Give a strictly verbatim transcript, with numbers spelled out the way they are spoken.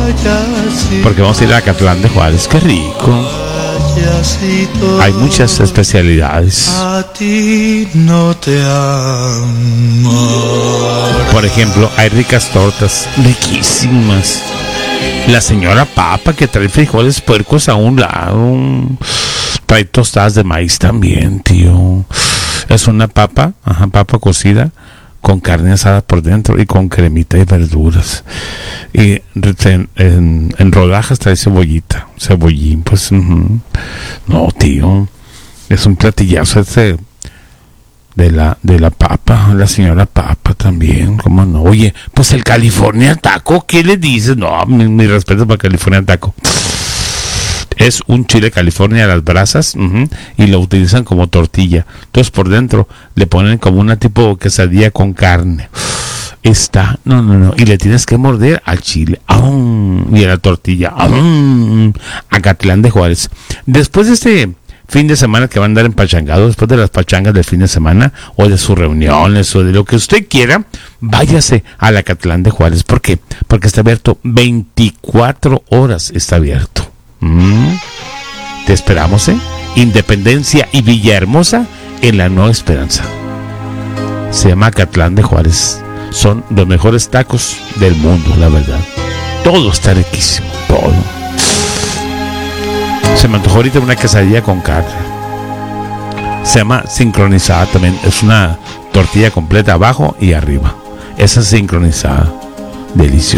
porque vamos a ir a Acatlán de Juárez. ¡Qué rico! Hay muchas especialidades. A ti no te amo. Por ejemplo, hay ricas tortas, riquísimas. La señora Papa, que trae frijoles puercos a un lado, trae tostadas de maíz también, tío. Es una papa, ajá, papa cocida con carne asada por dentro y con cremita y verduras. Y en, en, en rodajas trae cebollita, cebollín, pues. Uh-huh. No, tío, es un platillazo este de la de la papa, la señora Papa también, ¿cómo no? Oye, pues el California Taco, ¿qué le dices? No, mi, mi respeto para California Taco. Es un chile California a las brasas, uh-huh, y lo utilizan como tortilla. Entonces por dentro le ponen como una tipo quesadilla con carne. Está, no, no, no, y le tienes que morder al chile, ¡aum! Y a la tortilla, ¡aum! Acatlán de Juárez. Después de este fin de semana que van a andar en pachangado, después de las pachangas del fin de semana, o de sus reuniones, o de lo que usted quiera, váyase al Acatlán de Juárez. ¿Por qué? Porque está abierto veinticuatro horas, está abierto. Mm. Te esperamos, ¿eh? Independencia y Villahermosa en la Nueva Esperanza. Se llama Acatlán de Juárez. Son los mejores tacos del mundo, la verdad. Todo está riquísimo, todo. Se me antojó ahorita una quesadilla con carne. Se llama sincronizada también. Es una tortilla completa abajo y arriba. Esa es sincronizada. Deliciosa.